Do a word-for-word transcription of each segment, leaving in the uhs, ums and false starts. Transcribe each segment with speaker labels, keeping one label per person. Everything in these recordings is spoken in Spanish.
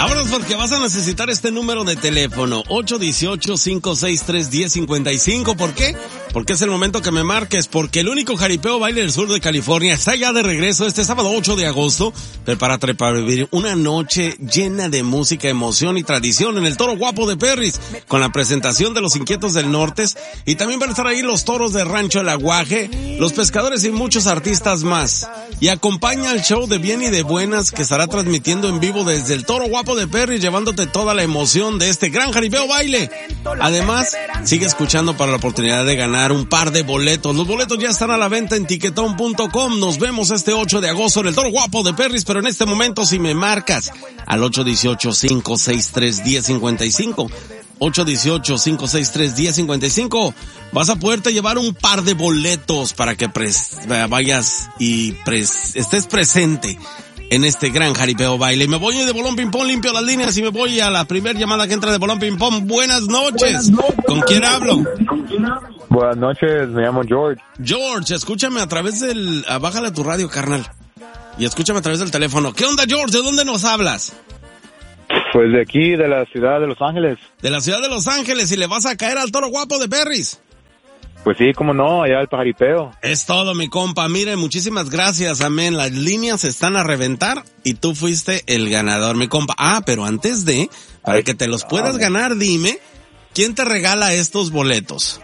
Speaker 1: Vámonos porque vas a necesitar este número de teléfono, ocho uno ocho, cinco seis tres, uno cero cinco cinco. ¿Por qué? Porque es el momento que me marques, porque el único jaripeo baile del sur de California está ya de regreso este sábado ocho de agosto. Prepárate para vivir una noche llena de música, emoción y tradición en el Toro Guapo de Perris, con la presentación de los Inquietos del Norte, y también van a estar ahí los Toros de Rancho El Aguaje, los Pescadores y muchos artistas más. Y acompaña al show de Bien y de Buenas que estará transmitiendo en vivo desde el Toro Guapo de Perris, llevándote toda la emoción de este gran jaripeo baile. Además, sigue escuchando para la oportunidad de ganar un par de boletos. Los boletos ya están a la venta en tiquetón punto com. Nos vemos este ocho de agosto en el Toro Guapo de Perris, pero en este momento si me marcas al ocho uno ocho, cinco seis tres, uno cero cinco cinco, ocho uno ocho, cinco seis tres, uno cero cinco cinco, vas a poderte llevar un par de boletos para que pres, vayas y pres, estés presente en este gran jaripeo baile. Y me voy de Bolón Ping Pong, limpio las líneas y me voy a la primera llamada que entra de Bolón Ping Pong. Buenas noches. ¿Con quién hablo?
Speaker 2: Buenas noches, me llamo George.
Speaker 1: George, escúchame a través del... Ah, bájale a tu radio, carnal. Y escúchame a través del teléfono. ¿Qué onda, George? ¿De dónde nos hablas?
Speaker 2: Pues de aquí, de la ciudad de Los Ángeles.
Speaker 1: De la ciudad de Los Ángeles, y le vas a caer al Toro Guapo de Perris.
Speaker 2: Pues sí, cómo no, allá el pajaripeo.
Speaker 1: Es todo, mi compa. Mire, muchísimas gracias, amén. Las líneas están a reventar y tú fuiste el ganador, mi compa. Ah, pero antes de, para que te los puedas ganar, dime, ¿quién te regala estos boletos?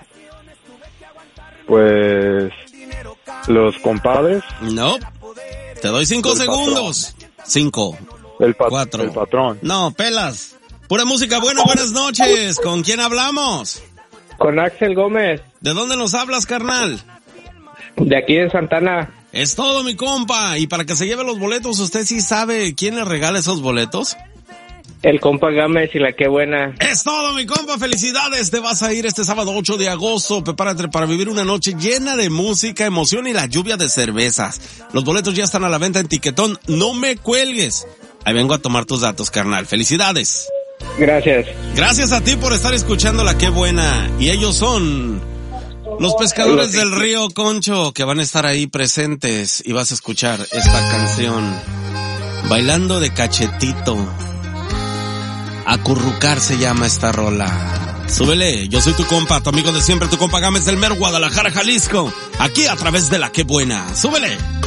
Speaker 2: Pues, los compadres.
Speaker 1: No, te doy cinco
Speaker 2: el
Speaker 1: segundos.
Speaker 2: Patrón.
Speaker 1: Cinco.
Speaker 2: El, pat
Speaker 1: cuatro.
Speaker 2: el patrón.
Speaker 1: No, pelas. Pura música buena, buenas noches. ¿Con quién hablamos?
Speaker 3: Con Axel Gómez.
Speaker 1: ¿De dónde nos hablas, carnal?
Speaker 3: De aquí de Santana.
Speaker 1: Es todo, mi compa. Y para que se lleve los boletos, ¿usted sí sabe quién le regala esos boletos?
Speaker 3: El compa Gámez y la Qué Buena.
Speaker 1: Es todo, mi compa. Felicidades. Te vas a ir este sábado ocho de agosto. Prepárate para vivir una noche llena de música, emoción y la lluvia de cervezas. Los boletos ya están a la venta en Tiquetón. No me cuelgues. Ahí vengo a tomar tus datos, carnal. Felicidades.
Speaker 3: Gracias.
Speaker 1: Gracias a ti por estar escuchando la Qué Buena. Y ellos son los Pescadores del Río Concho, que van a estar ahí presentes y vas a escuchar esta canción. Bailando de cachetito. Acurrucar se llama esta rola. Súbele, yo soy tu compa, tu amigo de siempre, tu compa Gámez del Mero, Guadalajara, Jalisco. Aquí a través de la Qué Buena. Súbele.